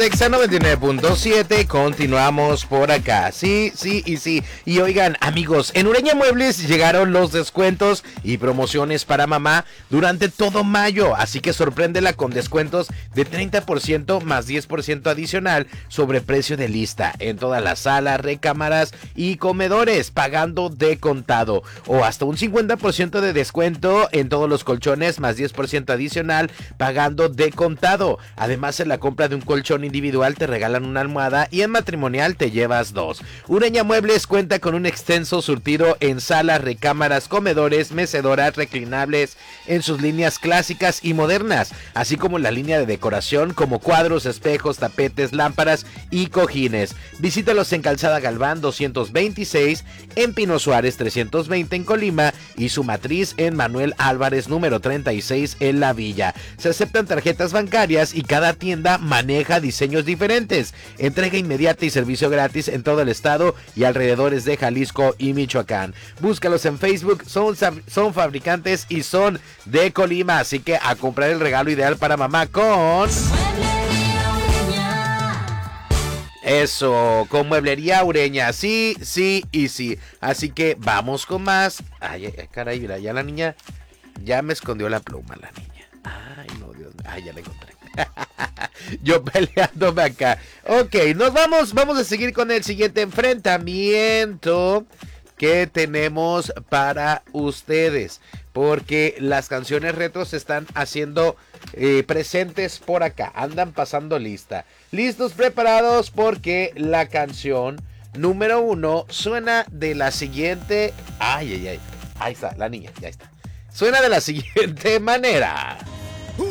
Texa 99.7, continuamos por acá. Sí. Y oigan, amigos, en Ureña Muebles llegaron los descuentos y promociones para mamá durante todo mayo. Así que sorpréndela con descuentos de 30% más 10% adicional sobre precio de lista en todas las salas, recámaras y comedores, pagando de contado. O hasta un 50% de descuento en todos los colchones más 10% adicional, pagando de contado. Además, en la compra de un colchón individual te regalan una almohada y en matrimonial te llevas 2. Ureña Muebles cuenta con un extenso surtido en salas, recámaras, comedores, mecedoras, reclinables en sus líneas clásicas y modernas, así como la línea de decoración como cuadros, espejos, tapetes, lámparas y cojines. Visítalos en Calzada Galván 226, en Pino Suárez 320 en Colima y su matriz en Manuel Álvarez número 36 en La Villa. Se aceptan tarjetas bancarias y cada tienda maneja diseños diferentes. Entrega inmediata y servicio gratis en todo el estado y alrededores de Jalisco y Michoacán. Búscalos en Facebook, son fabricantes y son de Colima, así que a comprar el regalo ideal para mamá con... Eso, con Mueblería Ureña, sí. Así que vamos con más. Ay, caray, mira, ya la niña, ya me escondió la pluma la niña. Ay, no, Dios mío, ay, ya la encontré. Yo peleándome acá. Ok, vamos a seguir con el siguiente enfrentamiento que tenemos para ustedes, porque las canciones retro se están haciendo presentes por acá, andan pasando lista. Listos, preparados, porque la canción número 1 suena de la siguiente... Ay, ahí está, la niña, ya está. Suena de la siguiente manera.